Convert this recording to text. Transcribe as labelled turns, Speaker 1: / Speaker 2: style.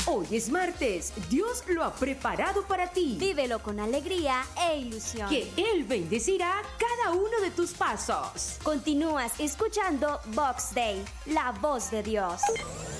Speaker 1: Hoy es martes, Dios lo ha preparado para ti.
Speaker 2: Vívelo con alegría e ilusión.
Speaker 1: Que Él bendecirá cada uno de tus pasos.
Speaker 2: Continúas escuchando Vox Day, la voz de Dios.